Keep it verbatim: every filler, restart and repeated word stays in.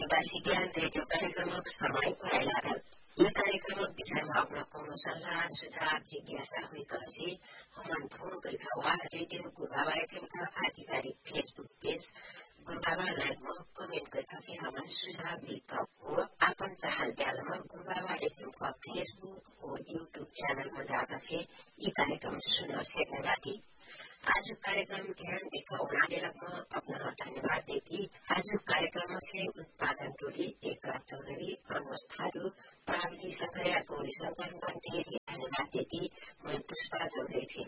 आदिवासी ज्ञान रेडियो कार्यक्रमक समय पुराइ लागल यो कार्यक्रमक विषयमा अपना कोनो सल्लाह सुझाव जिज्ञासा हुई कछि हमन फोन करिखा वा रेडियो गुरुबाबा एफएम का आधिकारिक फेसबुक पेज गुरुबाबा लाइव में कमेंट करिखा कि हमन सुझाव लिख हो आपन चाहल ब्यालमा गुरुबाबा एफएम का फेसबुक और यूट्यूब चैनल में जाकर के ये कार्यक्रम सुन सकने बाटी आज कार्यक्रम ध्यान देखा उड़ानेलक में अपना धन्यवाद देती आज कार्यक्रम से उत्पादन टोली एक रात चौधरी अनुज थारू प्राविधिक सकरिया गौरी शंकर गंधेरी धन्यवाद देती मैं पुष्पा चौधरी थी।